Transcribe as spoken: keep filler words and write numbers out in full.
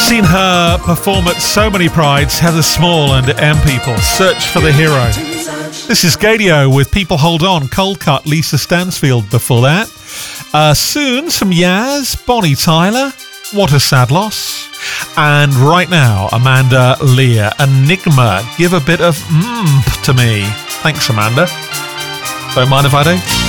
Seen her perform at so many prides, Heather Small and M People. Search for the Hero. This is Gadio with People Hold On. Cold Cut, Lisa Stansfield before that. Uh, soon, some Yaz, Bonnie Tyler, What a Sad Loss. And right now, Amanda Lear, Enigma. Give a bit of mmm to me. Thanks, Amanda. Don't mind if I do.